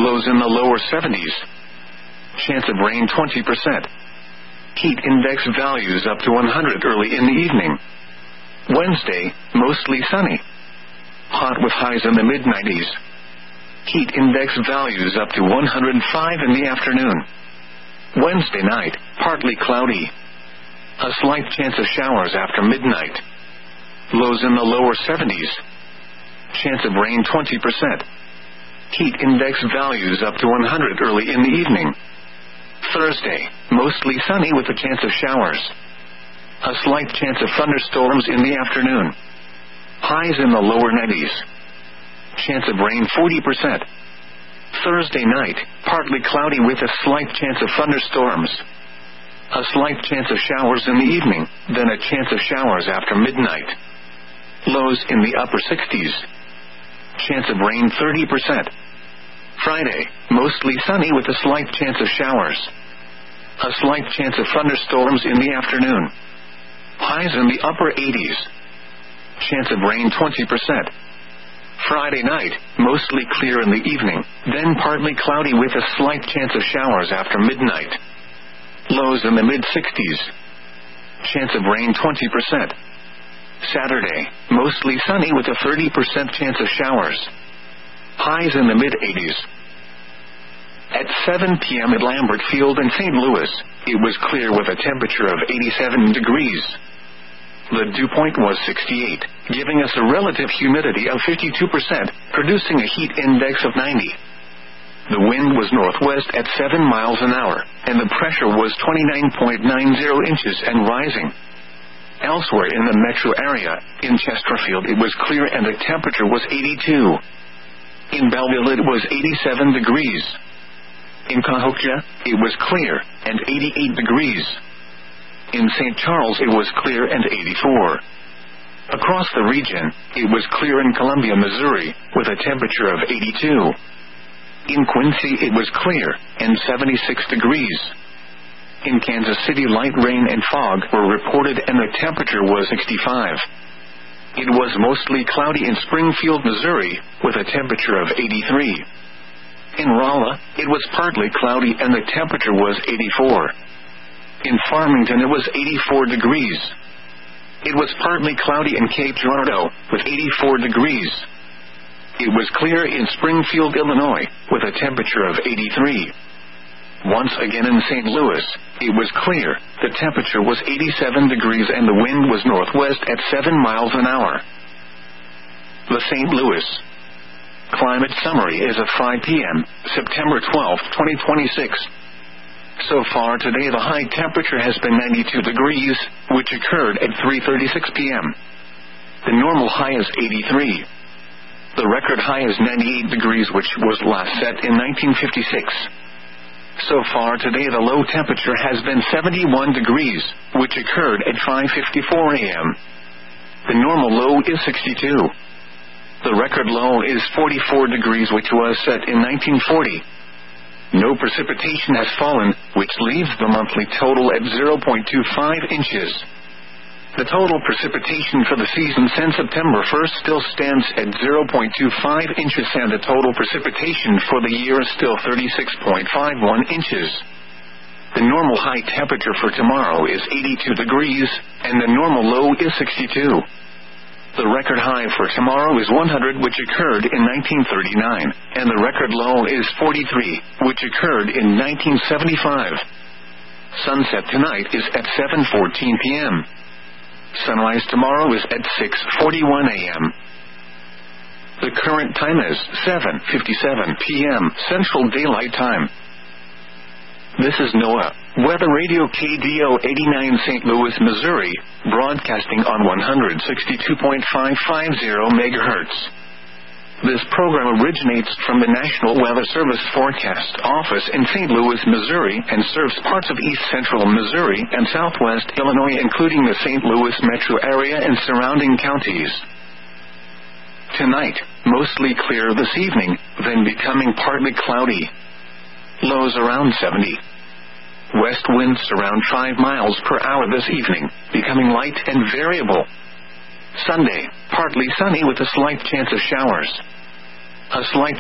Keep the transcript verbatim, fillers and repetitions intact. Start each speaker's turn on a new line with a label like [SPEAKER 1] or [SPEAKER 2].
[SPEAKER 1] Lows in the lower seventies. Chance of rain twenty percent. Heat index values up to one hundred early in the evening. Wednesday, mostly sunny. Hot with highs in the mid nineties. Heat index values up to one hundred five in the afternoon. Wednesday night, partly cloudy. A slight chance of showers after midnight. Lows in the lower seventies. Chance of rain twenty percent. Heat index values up to one hundred early in the evening. Thursday, mostly sunny with a chance of showers. A slight chance of thunderstorms in the afternoon. Highs in the lower nineties. Chance of rain forty percent. Thursday night, partly cloudy with a slight chance of thunderstorms. A slight chance of showers in the evening, then a chance of showers after midnight. Lows in the upper sixties. Chance of rain thirty percent. Friday, mostly sunny with a slight chance of showers. A slight chance of thunderstorms in the afternoon. Highs in the upper eighties. Chance of rain twenty percent. Friday night, mostly clear in the evening, then partly cloudy with a slight chance of showers after midnight. Lows in the mid sixties. Chance of rain twenty percent. Saturday, mostly sunny with a thirty percent chance of showers. Highs in the mid eighties. At seven p.m. at Lambert Field in Saint Louis, it was clear with a temperature of eighty-seven degrees. The dew point was sixty-eight, giving us a relative humidity of fifty-two percent, producing a heat index of ninety. The wind was northwest at seven miles an hour, and the pressure was twenty-nine point nine zero inches and rising. Elsewhere in the metro area, in Chesterfield it was clear and the temperature was eighty-two. In Belleville it was eighty-seven degrees. In Cahokia, it was clear, and eighty-eight degrees. In Saint Charles it was clear and eighty-four. Across the region, it was clear in Columbia, Missouri, with a temperature of eighty-two. In Quincy it was clear, and seventy-six degrees. In Kansas City light rain and fog were reported and the temperature was sixty-five. It was mostly cloudy in Springfield, Missouri, with a temperature of eighty-three. In Rolla, it was partly cloudy and the temperature was eighty-four. In Farmington it was eighty-four degrees. It was partly cloudy in Cape Girardeau, with eighty-four degrees. It was clear in Springfield, Illinois, with a temperature of eighty-three. Once again in Saint Louis, it was clear, the temperature was eighty-seven degrees and the wind was northwest at seven miles an hour. The Saint Louis Climate Summary is at five p.m., September twelfth, twenty twenty-six. So far today the high temperature has been ninety-two degrees, which occurred at three thirty-six p.m. The normal high is eighty-three. The record high is ninety-eight degrees, which was last set in nineteen fifty-six. So far today the low temperature has been seventy-one degrees, which occurred at five fifty-four a.m. The normal low is sixty-two. The record low is forty-four degrees, which was set in nineteen forty. No precipitation has fallen, which leaves the monthly total at zero point two five inches. The total precipitation for the season since September first still stands at zero point two five inches, and the total precipitation for the year is still thirty-six point five one inches. The normal high temperature for tomorrow is eighty-two degrees, and the normal low is sixty-two. The record high for tomorrow is one hundred, which occurred in nineteen thirty-nine, and the record low is forty-three, which occurred in nineteen seventy-five. Sunset tonight is at seven fourteen p.m. Sunrise tomorrow is at six forty-one a.m. The current time is seven fifty-seven p.m. Central Daylight Time. This is NOAA Weather Radio K D O eighty-nine Saint Louis, Missouri, broadcasting on one sixty-two point five five zero megahertz. This program originates from the National Weather Service Forecast Office in Saint Louis, Missouri, and serves parts of east central Missouri and southwest Illinois, including the Saint Louis metro area and surrounding counties. Tonight, mostly clear this evening, then becoming partly cloudy. Lows around seventy. West winds around five miles per hour this evening, becoming light and variable. Sunday, partly sunny with a slight chance of showers. A slight